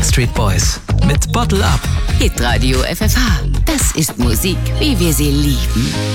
Backstreet Boys mit Bottle Up. Hitradio FFH. Das ist Musik, wie wir sie lieben.